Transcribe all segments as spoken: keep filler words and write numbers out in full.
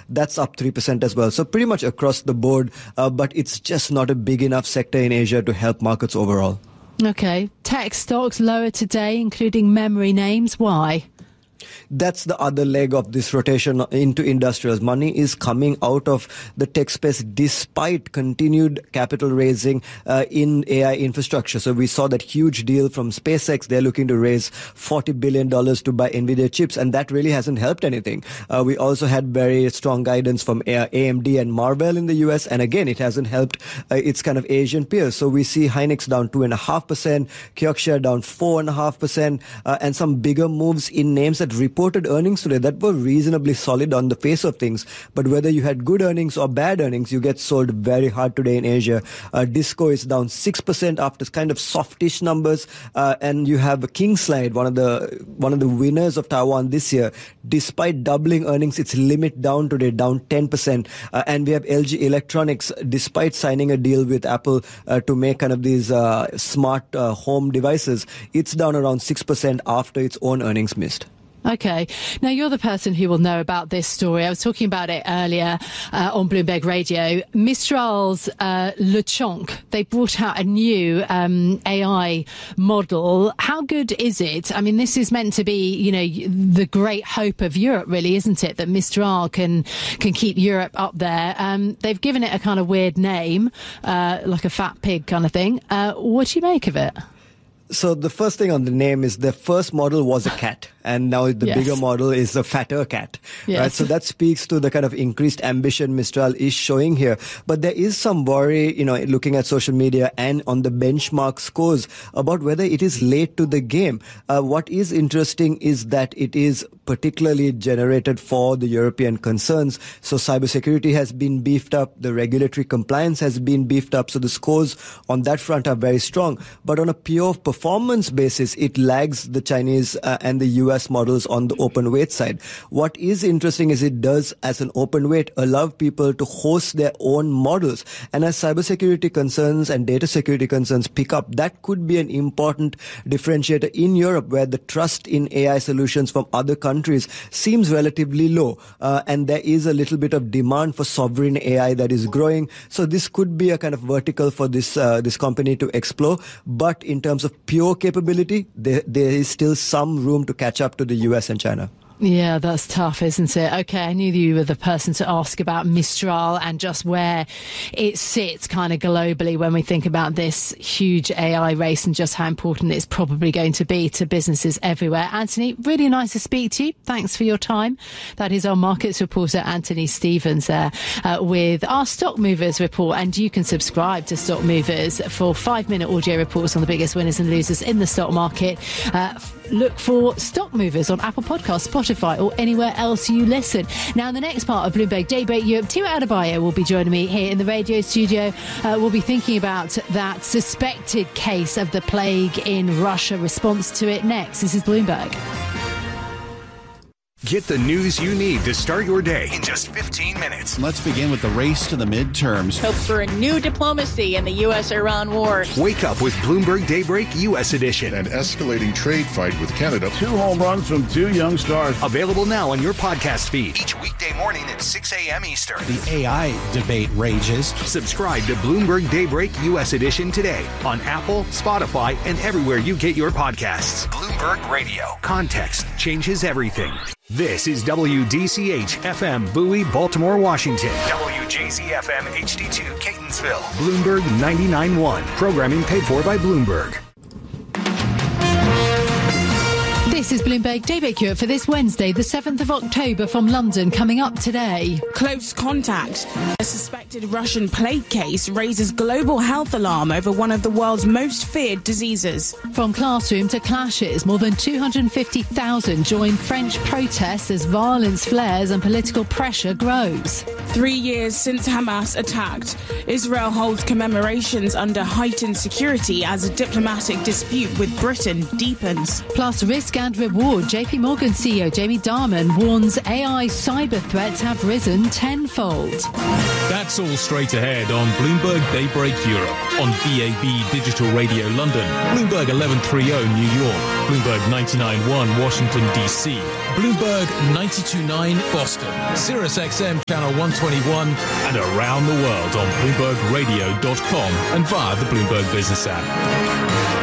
That's up three percent as well. So pretty much across the board, uh, but it's just not a big enough sector in Asia to help markets overall. Okay. Tech stocks lower today, including memory names. Why? That's the other leg of this rotation into industrials. Money is coming out of the tech space despite continued capital raising uh, in A I infrastructure. So we saw that huge deal from SpaceX. They're looking to raise forty billion dollars to buy NVIDIA chips, and that really hasn't helped anything. Uh, we also had very strong guidance from A M D and Marvell in the U S, and again, it hasn't helped uh, its kind of Asian peers. So we see Hynix down two point five percent, Kioxia down four point five percent, uh, and some bigger moves in names that reported earnings today that were reasonably solid on the face of things. But whether you had good earnings or bad earnings, you get sold very hard today in Asia. Uh, Disco is down six percent after kind of softish numbers. Uh, and you have Kingslide, one of the one of the winners of Taiwan this year. Despite doubling earnings, its limit down today, down ten percent. Uh, and we have L G Electronics, despite signing a deal with Apple uh, to make kind of these uh, smart uh, home devices, it's down around six percent after its own earnings missed. Okay. Now, you're the person who will know about this story. I was talking about it earlier uh, on Bloomberg Radio. Mistral's uh, LeChonk, they brought out a new um, A I model. How good is it? I mean, this is meant to be, you know, the great hope of Europe, really, isn't it? That Mistral can can keep Europe up there. Um, they've given it a kind of weird name, uh, like a fat pig kind of thing. Uh, what do you make of it? So the first thing on the name is the first model was a cat, and now the yes. bigger model is a fatter cat. Yes. Right? So that speaks to the kind of increased ambition Mistral is showing here. But there is some worry, you know, looking at social media and on the benchmark scores about whether it is late to the game. Uh, what is interesting is that it is particularly generated for the European concerns. So cybersecurity has been beefed up, the regulatory compliance has been beefed up. So the scores on that front are very strong. But on a pure performance basis, it lags the Chinese uh, and the U S models on the open weight side. What is interesting is it does, as an open weight, allow people to host their own models. And as cybersecurity concerns and data security concerns pick up, that could be an important differentiator in Europe, where the trust in A I solutions from other countries seems relatively low. Uh, and there is a little bit of demand for sovereign A I that is growing. So this could be a kind of vertical for this uh, this company to explore. But in terms of pure capability, there, there is still some room to catch up to the U S and China. Yeah, that's tough, isn't it? Okay, I knew you were the person to ask about Mistral and just where it sits kind of globally when we think about this huge A I race and just how important it's probably going to be to businesses everywhere. Anthony, really nice to speak to you. Thanks for your time. That is our markets reporter, Anthony Stevens, there uh, with our Stock Movers report. And you can subscribe to Stock Movers for five-minute audio reports on the biggest winners and losers in the stock market. Uh, look for Stock Movers on Apple Podcasts, Spotify, or anywhere else you listen. Now, in the next part of Bloomberg Daybreak Europe, Timo Adebayo will be joining me here in the radio studio. Uh, we'll be thinking about that suspected case of the plague in Russia, response to it next. This is Bloomberg. Get the news you need to start your day in just fifteen minutes. Let's begin with the race to the midterms. Hope for a new diplomacy in the U S Iran war. Wake up with Bloomberg Daybreak U S Edition. An escalating trade fight with Canada. Two home runs from two young stars. Available now on your podcast feed. Each weekday morning at six a.m. Eastern. The A I debate rages. Subscribe to Bloomberg Daybreak U S Edition today on Apple, Spotify, and everywhere you get your podcasts. Bloomberg Radio. Context changes everything. This is W D C H F M Bowie, Baltimore, Washington. W J Z F M H D two Catonsville. Bloomberg ninety-nine point one. Programming paid for by Bloomberg. This is Bloomberg Daybreak Europe for this Wednesday, the seventh of October, from London. Coming up today. Close contact. A suspected Russian plague case raises global health alarm over one of the world's most feared diseases. From classroom to clashes, more than two hundred fifty thousand join French protests as violence flares and political pressure grows. Three years since Hamas attacked, Israel holds commemorations under heightened security as a diplomatic dispute with Britain deepens. Plus, risk and and reward. J P Morgan C E O Jamie Dimon warns A I cyber threats have risen tenfold. That's all straight ahead on Bloomberg Daybreak Europe, on D A B Digital Radio London, Bloomberg eleven thirty New York, Bloomberg ninety-nine point one Washington D C, Bloomberg ninety-two point nine Boston, Sirius X M Channel one twenty-one, and around the world on Bloomberg Radio dot com and via the Bloomberg Business app.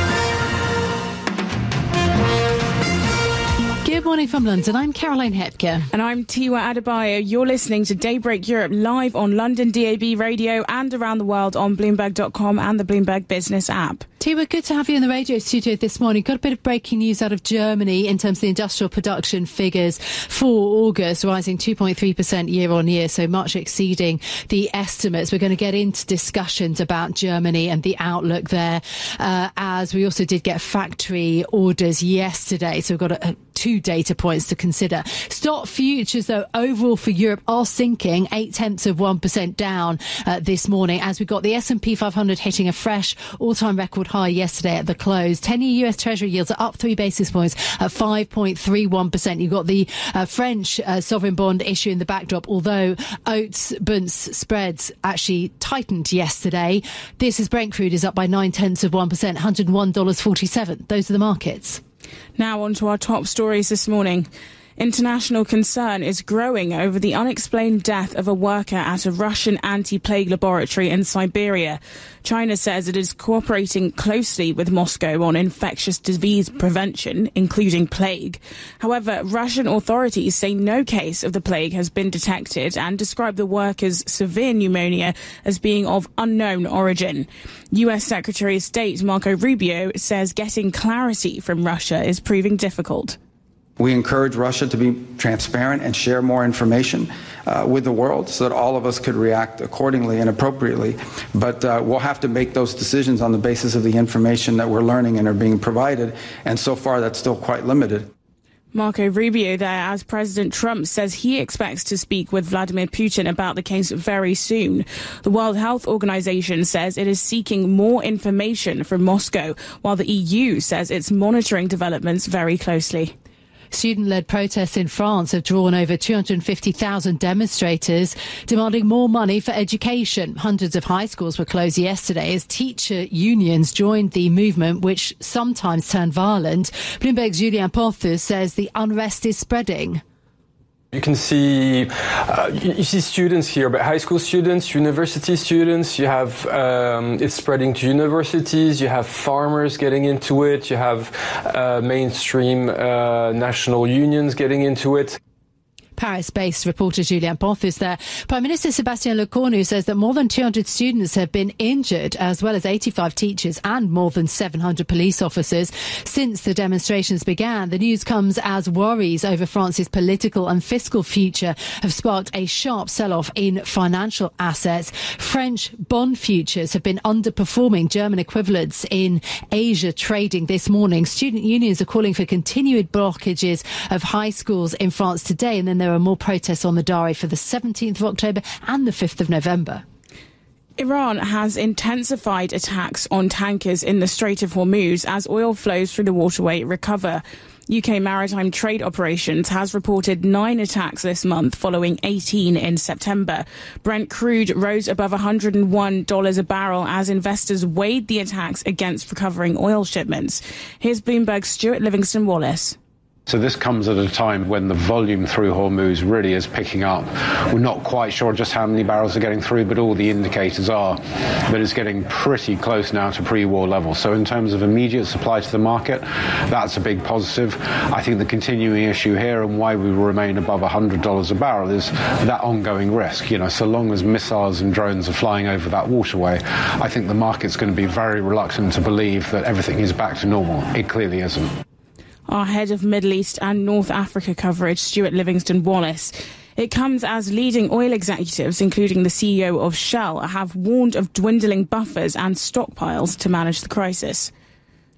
Good morning from London. I'm Caroline Hepker. And I'm Tiwa Adebayo. You're listening to Daybreak Europe live on London D A B Radio and around the world on Bloomberg dot com and the Bloomberg Business app. Tiwa, good to have you in the radio studio this morning. Got a bit of breaking news out of Germany in terms of the industrial production figures for August, rising two point three percent year on year, so much exceeding the estimates. We're going to get into discussions about Germany and the outlook there, uh, as we also did get factory orders yesterday. So we've got a, a two data points to consider. Stock futures, though, overall for Europe are sinking, eight tenths of one percent down uh, this morning, as we got the S and P five hundred hitting a fresh all-time record high yesterday at the close. ten-year U S Treasury yields are up three basis points at five point three one percent. You've got the uh, French uh, sovereign bond issue in the backdrop, although Oats, Bunds spreads actually tightened yesterday. This is Brent crude is up by nine tenths of one percent, one hundred one dollars forty-seven. Those are the markets. Now on to our top stories this morning. International concern is growing over the unexplained death of a worker at a Russian anti-plague laboratory in Siberia. China says it is cooperating closely with Moscow on infectious disease prevention, including plague. However, Russian authorities say no case of the plague has been detected and describe the worker's severe pneumonia as being of unknown origin. U S Secretary of State Marco Rubio says getting clarity from Russia is proving difficult. We encourage Russia to be transparent and share more information uh, with the world so that all of us could react accordingly and appropriately. But uh, we'll have to make those decisions on the basis of the information that we're learning and are being provided. And so far, that's still quite limited. Marco Rubio there, as President Trump says he expects to speak with Vladimir Putin about the case very soon. The World Health Organization says it is seeking more information from Moscow, while the E U says it's monitoring developments very closely. Student-led protests in France have drawn over two hundred fifty thousand demonstrators demanding more money for education. Hundreds of high schools were closed yesterday as teacher unions joined the movement, which sometimes turned violent. Bloomberg's Julien Porthus says the unrest is spreading. You can see, uh, you see students here, but high school students, university students, you have, um, it's spreading to universities, you have farmers getting into it, you have uh, mainstream uh, national unions getting into it. Paris-based reporter Julien Porthus there. Prime Minister Sébastien Lecornu says that more than two hundred students have been injured, as well as eighty-five teachers and more than seven hundred police officers since the demonstrations began. The news comes as worries over France's political and fiscal future have sparked a sharp sell-off in financial assets. French bond futures have been underperforming German equivalents in Asia trading this morning. Student unions are calling for continued blockages of high schools in France today, and then there There are more protests on the diary for the seventeenth of October and the fifth of November. Iran has intensified attacks on tankers in the Strait of Hormuz as oil flows through the waterway recover. U K Maritime Trade Operations has reported nine attacks this month, following eighteen in September. Brent crude rose above one hundred one dollars a barrel as investors weighed the attacks against recovering oil shipments. Here's Bloomberg's Stuart Livingston-Wallace. So this comes at a time when the volume through Hormuz really is picking up. We're not quite sure just how many barrels are getting through, but all the indicators are that it's getting pretty close now to pre-war levels. So in terms of immediate supply to the market, that's a big positive. I think the continuing issue here and why we will remain above one hundred dollars a barrel is that ongoing risk. You know, so long as missiles and drones are flying over that waterway, I think the market's going to be very reluctant to believe that everything is back to normal. It clearly isn't. Our head of Middle East and North Africa coverage, Stuart Livingston-Wallace. It comes as leading oil executives, including the C E O of Shell, have warned of dwindling buffers and stockpiles to manage the crisis.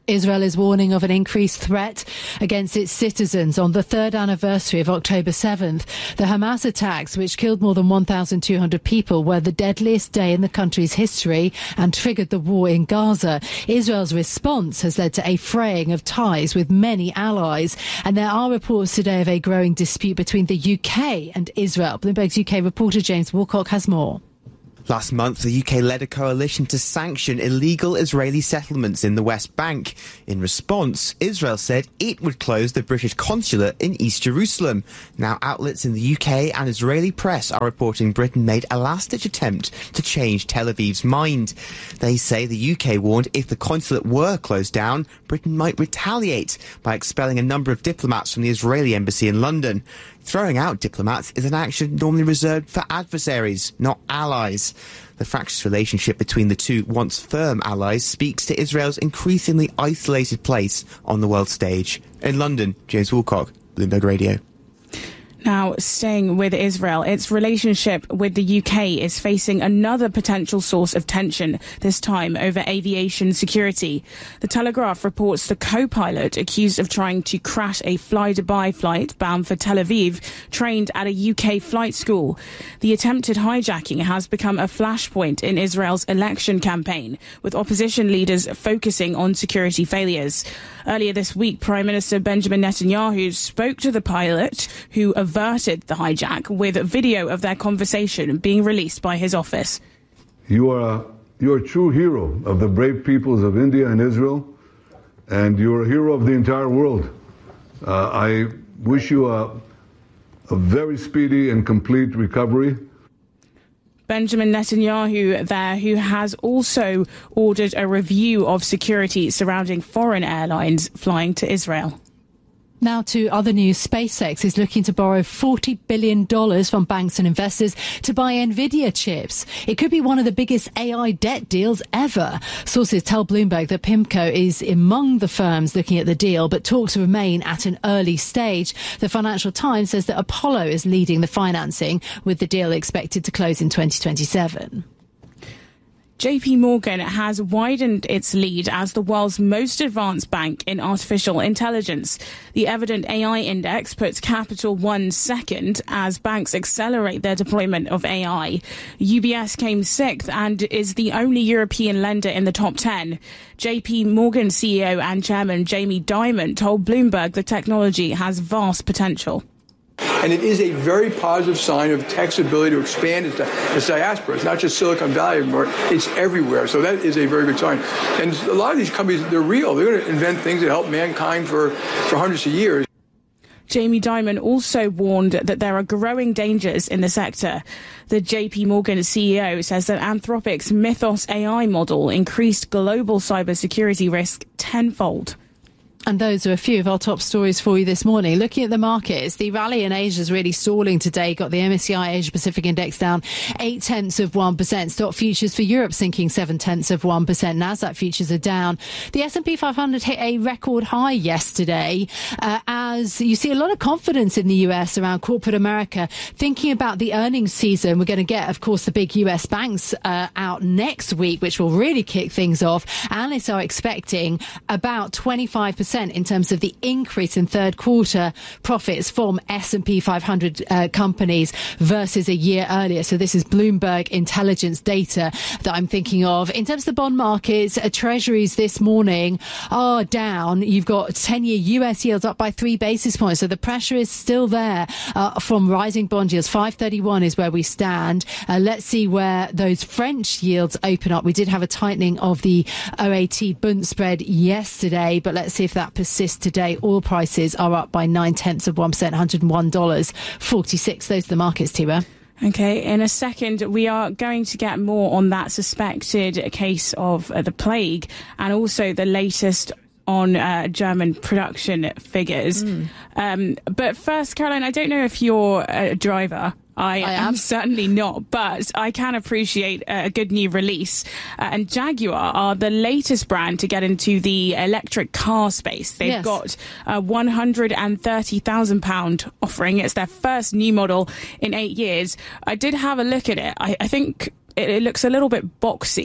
Israel is warning of an increased threat against its citizens on the third anniversary of October seventh. The Hamas attacks, which killed more than one thousand two hundred people, were the deadliest day in the country's history and triggered the war in Gaza. Israel's response has led to a fraying of ties with many allies, and there are reports today of a growing dispute between the U K and Israel. Bloomberg's U K reporter James Woolcock has more. Last month, the U K led a coalition to sanction illegal Israeli settlements in the West Bank. In response, Israel said it would close the British consulate in East Jerusalem. Now, outlets in the U K and Israeli press are reporting Britain made a last-ditch attempt to change Tel Aviv's mind. They say the U K warned if the consulate were closed down, Britain might retaliate by expelling a number of diplomats from the Israeli embassy in London. Throwing out diplomats is an action normally reserved for adversaries, not allies. The fractious relationship between the two once firm allies speaks to Israel's increasingly isolated place on the world stage. In London, James Woolcock, Bloomberg Radio. Now, staying with Israel, its relationship with the U K is facing another potential source of tension, this time over aviation security. The Telegraph reports the co-pilot accused of trying to crash a Fly-Dubai flight bound for Tel Aviv trained at a U K flight school. The attempted hijacking has become a flashpoint in Israel's election campaign, with opposition leaders focusing on security failures. Earlier this week, Prime Minister Benjamin Netanyahu spoke to the pilot, who averted the hijack, with video of their conversation being released by his office. You are a, you are a true hero of the brave peoples of India and Israel, and you're a hero of the entire world. Uh, I wish you a, a very speedy and complete recovery. Benjamin Netanyahu there, who has also ordered a review of security surrounding foreign airlines flying to Israel. Now to other news. SpaceX is looking to borrow forty billion dollars from banks and investors to buy Nvidia chips. It could be one of the biggest A I debt deals ever. Sources tell Bloomberg that PIMCO is among the firms looking at the deal, but talks remain at an early stage. The Financial Times says that Apollo is leading the financing, with the deal expected to close in twenty twenty-seven. J P Morgan has widened its lead as the world's most advanced bank in artificial intelligence. The Evident A I Index puts Capital One second as banks accelerate their deployment of A I. U B S came sixth and is the only European lender in the top ten. J P Morgan C E O and Chairman Jamie Dimon told Bloomberg the technology has vast potential. And it is a very positive sign of tech's ability to expand its, its diaspora. It's not just Silicon Valley anymore, it's everywhere. So that is a very good sign. And a lot of these companies, they're real. They're going to invent things that help mankind for, for hundreds of years. Jamie Dimon also warned that there are growing dangers in the sector. The J P Morgan C E O says that Anthropic's Mythos A I model increased global cybersecurity risk tenfold. And those are a few of our top stories for you this morning. Looking at the markets, the rally in Asia is really stalling today. Got the M S C I Asia Pacific Index down eight tenths of one percent. Stock futures for Europe sinking seven tenths of one percent. Nasdaq futures are down. The S and P five hundred hit a record high yesterday, uh, as you see a lot of confidence in the U S around corporate America, thinking about the earnings season. We're going to get, of course, the big U S banks uh, out next week, which will really kick things off. Analysts are expecting about twenty-five percent in terms of the increase in third quarter profits from S and P five hundred uh, companies versus a year earlier. So this is Bloomberg intelligence data that I'm thinking of. In terms of the bond markets, uh, treasuries this morning are down. You've got ten-year U S yields up by three basis points. So the pressure is still there uh, from rising bond yields. five thirty-one is where we stand. Uh, let's see where those French yields open up. We did have a tightening of the O A T Bund spread yesterday, but let's see if that persists today. Oil prices are up by nine tenths of one percent, one hundred one dollars forty-six. Those are the markets, Tiwa. Okay, in a second, we are going to get more on that suspected case of uh, the plague and also the latest on uh, German production figures. Mm. Um, but first, Caroline, I don't know if you're a driver. I, I am certainly not, but I can appreciate a good new release. Uh, and Jaguar are the latest brand to get into the electric car space. They've yes. got a one hundred thirty thousand pounds offering. It's their first new model in eight years. I did have a look at it. I, I think it, it looks a little bit boxy.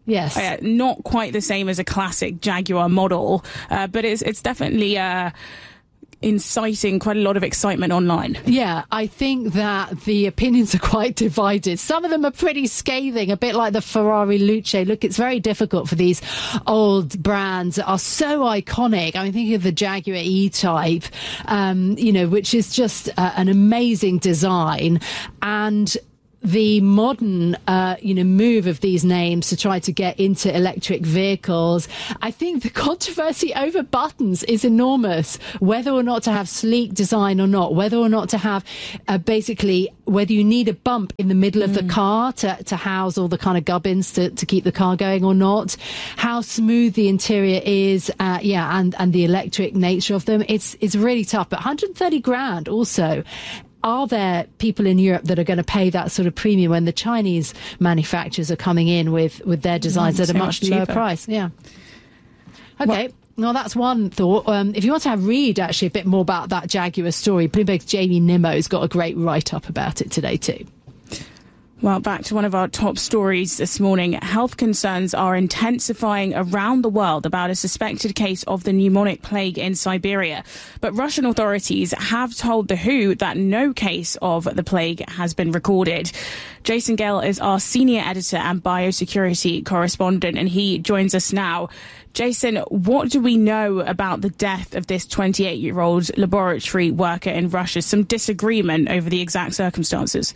Yes. Uh, not quite the same as a classic Jaguar model, uh, but it's it's definitely uh, inciting quite a lot of excitement online. Yeah, I think that the opinions are quite divided. Some of them are pretty scathing, a bit like the Ferrari Luce. Look, it's very difficult for these old brands that are so iconic. I mean, think of the Jaguar E-Type, um, you know, which is just uh, an amazing design. And the modern, uh, you know, move of these names to try to get into electric vehicles. I think the controversy over buttons is enormous. Whether or not to have sleek design or not, whether or not to have uh, basically whether you need a bump in the middle of mm. the car to, to house all the kind of gubbins to, to keep the car going or not, how smooth the interior is, uh, yeah, and, and the electric nature of them. It's, it's really tough. But one hundred thirty grand also. Are there people in Europe that are going to pay that sort of premium when the Chinese manufacturers are coming in with, with their designs mm, at so a much, much lower price? Yeah. Okay. Well, well, that's one thought. Um, if you want to have read actually a bit more about that Jaguar story, Bloomberg's Jamie Nimmo's got a great write-up about it today too. Well, back to one of our top stories this morning. Health concerns are intensifying around the world about a suspected case of the pneumonic plague in Siberia. But Russian authorities have told The Who that no case of the plague has been recorded. Jason Gale is our senior editor and biosecurity correspondent, and he joins us now. Jason, what do we know about the death of this twenty-eight-year-old laboratory worker in Russia? Some disagreement over the exact circumstances.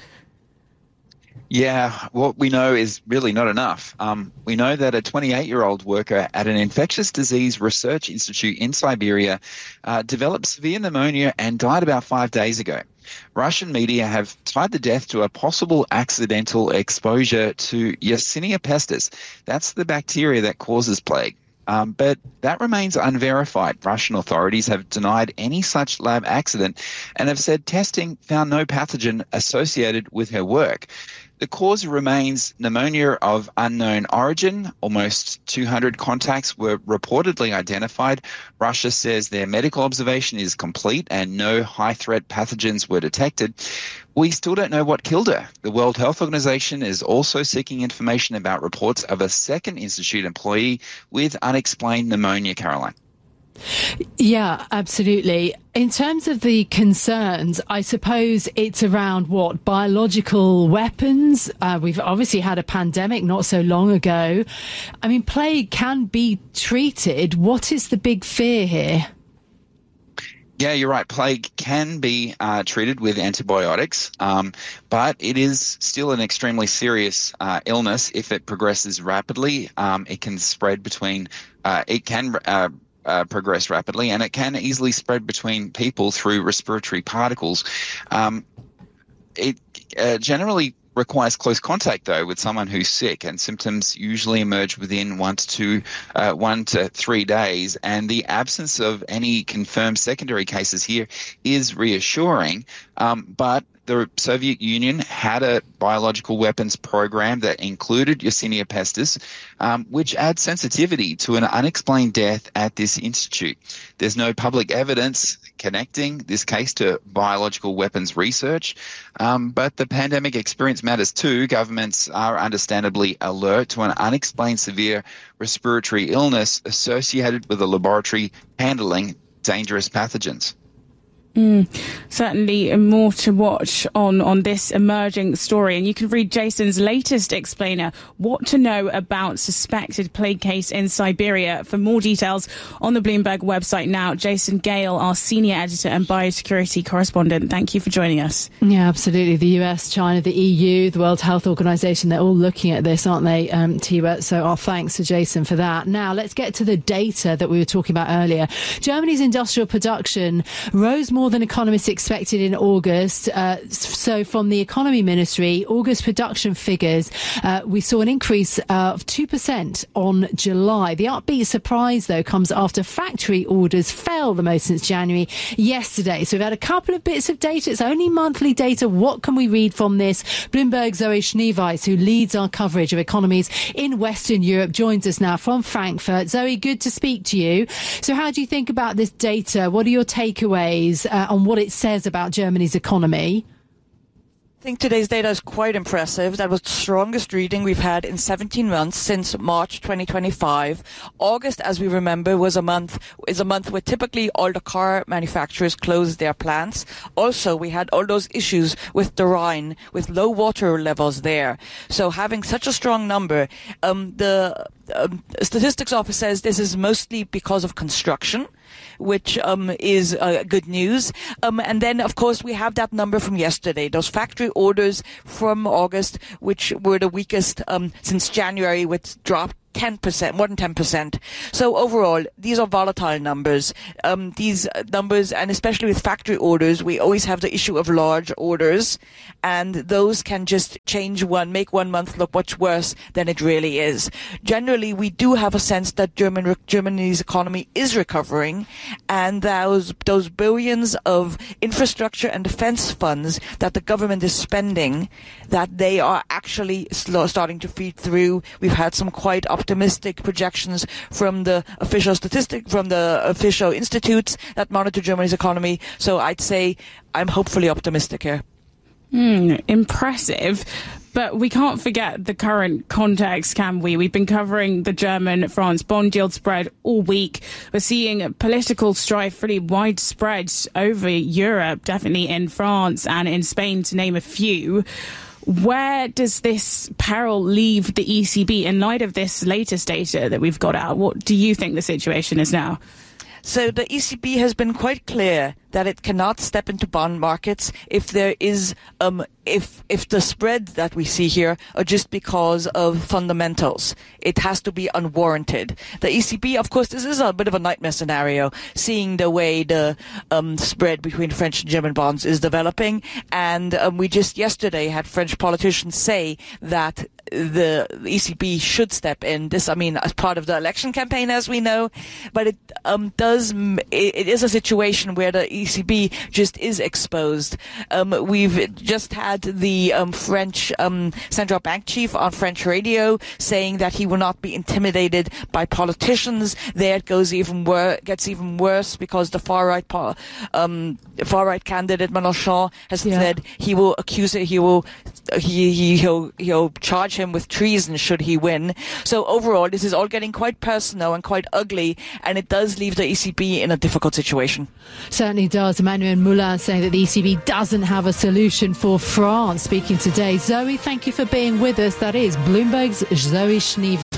Yeah, what we know is really not enough. Um, we know that a twenty-eight-year-old worker at an infectious disease research institute in Siberia uh, developed severe pneumonia and died about five days ago. Russian media have tied the death to a possible accidental exposure to Yersinia pestis. That's the bacteria that causes plague. Um, but that remains unverified. Russian authorities have denied any such lab accident and have said testing found no pathogen associated with her work. The cause remains pneumonia of unknown origin. Almost two hundred contacts were reportedly identified. Russia says their medical observation is complete and no high-threat pathogens were detected. We still don't know what killed her. The World Health Organization is also seeking information about reports of a second institute employee with unexplained pneumonia, Caroline. Yeah, absolutely. In terms of the concerns, I suppose it's around what? Biological weapons? Uh, we've obviously had a pandemic not so long ago. I mean, plague can be treated. What is the big fear here? Yeah, you're right. Plague can be uh, treated with antibiotics, um, but it is still an extremely serious uh, illness. If it progresses rapidly, um, it can spread between, uh, it can uh, Uh, progress rapidly, and it can easily spread between people through respiratory particles. Um, it uh, generally requires close contact, though, with someone who's sick, and symptoms usually emerge within one to two, uh, one to three days. And the absence of any confirmed secondary cases here is reassuring, um, but the Soviet Union had a biological weapons program that included Yersinia pestis, um, which adds sensitivity to an unexplained death at this institute. There's no public evidence connecting this case to biological weapons research, um, but the pandemic experience matters too. Governments are understandably alert to an unexplained severe respiratory illness associated with a laboratory handling dangerous pathogens. Mm, certainly more to watch on, on this emerging story. And you can read Jason's latest explainer, What to Know About Suspected Plague Case in Siberia, for more details on the Bloomberg website now. Jason Gale, our senior editor and biosecurity correspondent, thank you for joining us. Yeah, absolutely. The U S, China, the E U, the World Health Organization, they're all looking at this, aren't they, um, Tiwa? So our thanks to Jason for that. Now, let's get to the data that we were talking about earlier. Germany's industrial production rose more more than economists expected in August. Uh, so from the Economy Ministry, August production figures, uh, we saw an increase uh, of two percent on July. The upbeat surprise, though, comes after factory orders fell the most since January yesterday. So we've had a couple of bits of data. It's only monthly data. What can we read from this? Bloomberg's Zoe Schneeweiss, who leads our coverage of economies in Western Europe, joins us now from Frankfurt. Zoe, good to speak to you. So how do you think about this data? What are your takeaways uh, on what it says about Germany's economy? I think today's data is quite impressive. That was the strongest reading we've had in seventeen months since March twenty twenty-five. August, as we remember, was a month is a month where typically all the car manufacturers close their plants. Also, we had all those issues with the Rhine, with low water levels there. So having such a strong number, um, the um, statistics office says this is mostly because of construction, which um, is uh, good news. Um, and then, of course, we have that number from yesterday, those factory orders from August, which were the weakest um, since January, which dropped ten percent, more than ten percent. So overall, these are volatile numbers. Um, these numbers, and especially with factory orders, we always have the issue of large orders, and those can just change one, make one month look much worse than it really is. Generally, we do have a sense that German, Germany's economy is recovering, and those, those billions of infrastructure and defense funds that the government is spending, that they are actually slow, starting to feed through. We've had some quite optimistic projections from the official statistic, from the official institutes that monitor Germany's economy. So I'd say I'm hopefully optimistic here. Mm, impressive. But we can't forget the current context, can we? We've been covering the German-France bond yield spread all week. We're seeing political strife really widespread over Europe, definitely in France and in Spain, to name a few. Where does this peril leave the E C B in light of this latest data that we've got out? What do you think the situation is now? So the E C B has been quite clear that it cannot step into bond markets if there is um if if the spread that we see here are just because of fundamentals. It has to be unwarranted. The E C B, of course, this is a bit of a nightmare scenario, seeing the way the um spread between French and German bonds is developing. And um, we just yesterday had French politicians say that the E C B should step in. This, I mean, as part of the election campaign, as we know, but it um, does. It, it is a situation where the E C B just is exposed. Um, we've just had the um, French um, central bank chief on French radio saying that he will not be intimidated by politicians. There it goes even worse, gets even worse because the far right, um, far right candidate Mélenchon has yeah. said he will accuse it. He will. He, he he'll he'll charge him with treason should he win. So overall, this is all getting quite personal and quite ugly, and it does leave the E C B in a difficult situation. Certainly does. Emmanuel Moulin saying that the E C B doesn't have a solution for France. Speaking today, Zoe, thank you for being with us. That is Bloomberg's Zoe Schneeve.